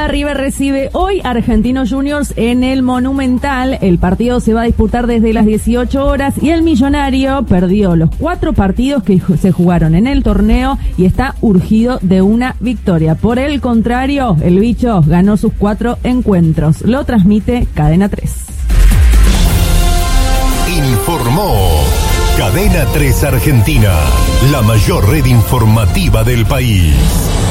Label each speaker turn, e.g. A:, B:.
A: River recibe hoy Argentinos Juniors en el Monumental. El partido se va a disputar desde las 18 horas y el Millonario perdió los 4 partidos que se jugaron en el torneo y está urgido de una victoria. Por el contrario, el bicho ganó sus 4 encuentros. Lo transmite Cadena 3.
B: Informó Cadena 3 Argentina, la mayor red informativa del país.